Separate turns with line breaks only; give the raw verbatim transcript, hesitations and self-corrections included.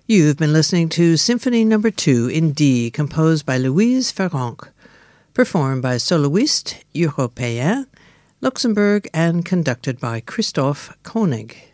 You've been listening to Symphony Number two in D, composed by Louise Farrenc, performed by Soloiste Européen, Luxembourg, and conducted by Christoph Koenig.